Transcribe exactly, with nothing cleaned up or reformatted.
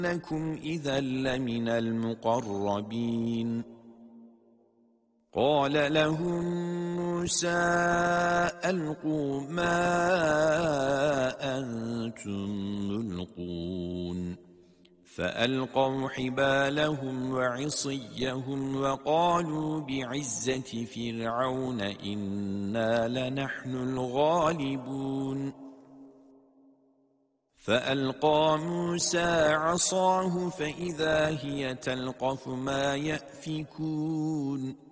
إنكم إذا لمن المقربين قال لهم موسى ألقوا ما أنتم ملقون فألقوا حبالهم وعصيهم وقالوا بعزة فرعون إنا لنحن الغالبون فألقى موسى عصاه فإذا هي تلقف ما يأفكون